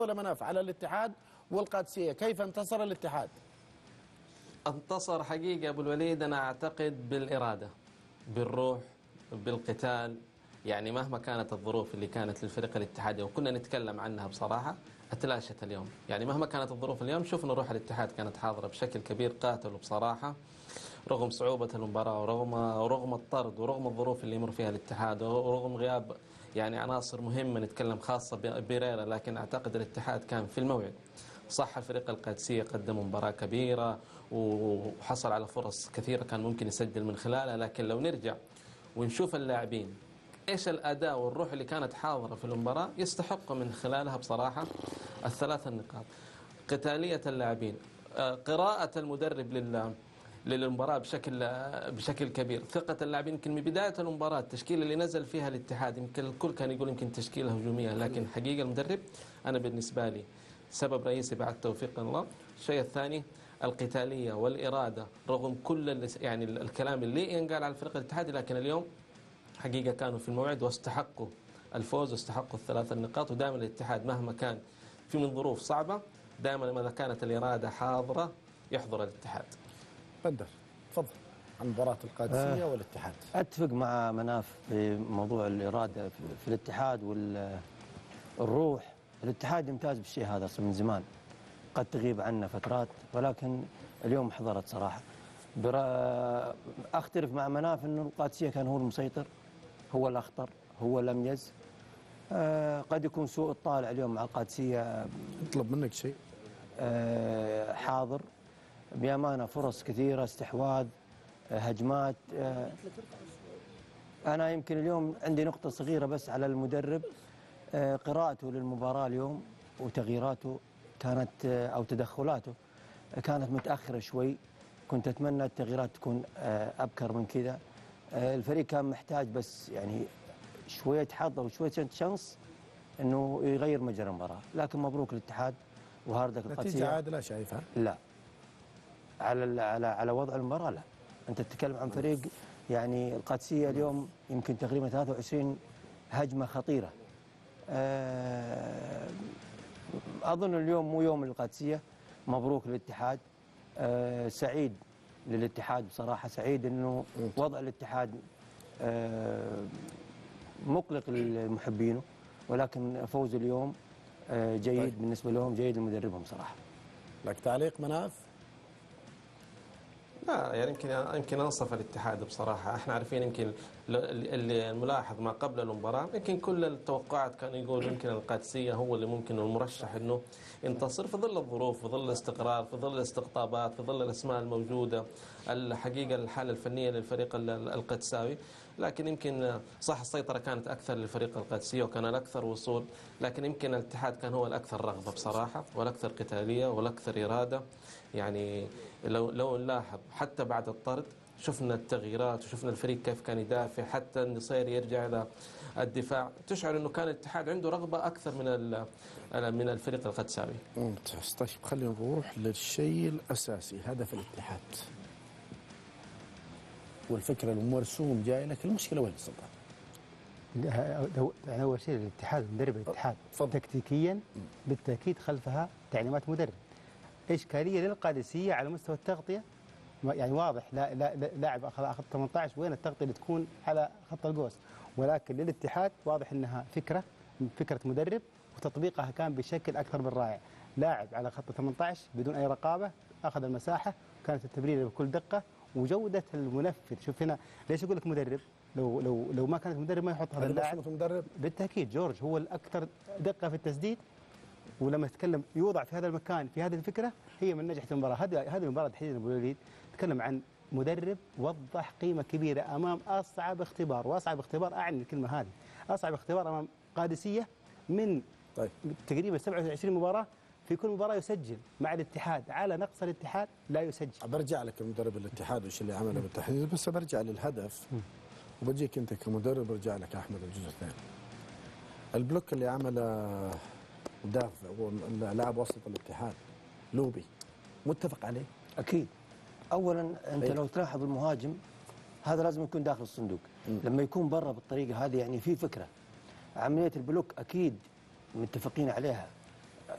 مناف على الاتحاد والقادسية، كيف انتصر الاتحاد؟ انتصر حقيقة أبو الوليد أنا أعتقد بالإرادة، بالروح، بالقتال. يعني مهما كانت الظروف اللي كانت للفريق الاتحادي وكنا نتكلم عنها بصراحة اتلاشت اليوم. يعني مهما كانت الظروف اليوم شفنا روح الاتحاد كانت حاضرة بشكل كبير، قاتلوا بصراحة رغم صعوبة المباراة ورغم الطرد ورغم الظروف اللي يمر فيها الاتحاد ورغم غياب يعني عناصر مهمة نتكلم خاصة بيريرا، لكن أعتقد الاتحاد كان في الموعد. صح الفريق القادسية قدم مباراة كبيرة وحصل على فرص كثيرة كان ممكن يسجل من خلالها، لكن لو نرجع ونشوف اللاعبين ايش الاداء والروح اللي كانت حاضرة في المباراة يستحق من خلالها بصراحة الثلاث النقاط. قتالية اللاعبين، قراءة المدرب للمباراة بشكل كبير، ثقة اللاعبين. يمكن من بداية المباراة التشكيلة اللي نزل فيها الاتحاد يمكن الكل كان يقول يمكن تشكيلة هجومية، لكن حقيقة المدرب أنا بالنسبة لي سبب رئيسي بعد توفيق الله. الشيء الثاني القتالية والإرادة، رغم كل يعني الكلام اللي ينقال على الفريق الاتحادي، لكن اليوم حقيقة كانوا في الموعد واستحقوا الفوز واستحقوا الثلاث النقاط. ودائما الاتحاد مهما كان في من ظروف صعبة دائما إذا كانت الإرادة حاضرة يحضر الاتحاد. بندر تفضل عن مباراة القادسية والاتحاد. أتفق مع مناف في موضوع الإرادة في الاتحاد والروح. الاتحاد يمتاز بالشيء هذا من زمان، قد تغيب عنا فترات ولكن اليوم حضرت صراحة. أختلف مع مناف أنه القادسية كان هو المسيطر، هو الأخطر، هو الأميز. قد يكون سوء الطالع اليوم مع القادسية. يطلب منك شيء حاضر بأمانة، فرص كثيرة، استحواذ، هجمات. أنا يمكن اليوم عندي نقطة صغيرة بس على المدرب، قراءته للمباراة اليوم وتغييراته كانت أو تدخلاته كانت متأخرة شوي. كنت أتمنى التغييرات تكون أبكر من كذا. الفريق كان محتاج بس يعني شوية حظ أو شوية شانس إنه يغير مجرى المباراة. لكن مبروك الاتحاد وهاردك القادسية. نتيجة عادلة شايفها؟ لا، على وضع المباراة لا. أنت تتكلم عن فريق يعني القادسية اليوم يمكن تقريبا 23 هجمة خطيرة. أظن اليوم مو يوم القادسية. مبروك للاتحاد. سعيد للاتحاد بصراحة، سعيد أنه وضع الاتحاد مقلق للمحبينه، ولكن فوز اليوم جيد بالنسبة لهم، جيد لمدربهم صراحة. لك تعليق مناف؟ لا يعني يمكن انصف الاتحاد بصراحه. احنا عارفين يمكن اللي الملاحظ ما قبل المباراه يمكن كل التوقعات كان يقول يمكن القادسيه هو اللي ممكن المرشح انه ينتصر في ظل الظروف، في ظل الاستقرار، في ظل الاستقطابات، في ظل الاسماء الموجوده، الحقيقه الحاله الفنيه للفريق القادساوي. لكن يمكن صح السيطره كانت اكثر للفريق القادسيه وكان الاكثر وصول، لكن يمكن الاتحاد كان هو الاكثر رغبه بصراحه والاكثر قتاليه والاكثر اراده. يعني لو نلاحظ حتى بعد الطرد شفنا التغييرات وشفنا الفريق كيف كان يدافع، حتى النصير يرجع إلى الدفاع، تشعر أنه كان الاتحاد عنده رغبة أكثر من الفريق القادساوي. ممتاز. طيب خلينا نروح للشيء الأساسي، هدف الاتحاد والفكرة المرسوم جاي لك. المشكلة وين السلطان؟ أول شيء الاتحاد، مدرب الاتحاد تكتيكيا بالتأكيد خلفها تعليمات مدرب. إشكالية للقادسية على مستوى التغطية، يعني واضح لاعب أخذ 18 وين التغطية اللي تكون على خط القوس، ولكن للاتحاد واضح أنها فكرة مدرب وتطبيقها كان بشكل أكثر من رائع. لاعب على خط 18 بدون أي رقابة، أخذ المساحة، كانت التمريرة بكل دقة وجودة المنفذ. شوف هنا ليش أقول لك مدرب؟ لو ما كانت مدرب ما يحط هذا اللاعب. مدرب بالتأكيد جورج هو الأكثر دقة في التسديد، ولما تتكلم يوضع في هذا المكان في هذه الفكرة هي من نجحت المباراة. هذه المباراة تحديدا أبو الوليد تكلم عن مدرب وضح قيمة كبيرة أمام أصعب اختبار، وأصعب اختبار أعني الكلمة هذه، أصعب اختبار أمام قادسية من تقريبا 27 مباراة، في كل مباراة يسجل مع الاتحاد على نقص الاتحاد لا يسجل. برجع لك المدرب الاتحاد وش اللي عمله بالتحديد، بس برجع للهدف وبجيك أنت كمدرب. برجع لك أحمد الجزء الثاني، البلوك اللي عمله مدافع ولاعب وسط الاتحاد لوبي، متفق عليه؟ أكيد. أولا أنت لو تلاحظ المهاجم هذا لازم يكون داخل الصندوق. لما يكون برا بالطريقة هذه يعني في فكرة. عملية البلوك أكيد متفقين عليها،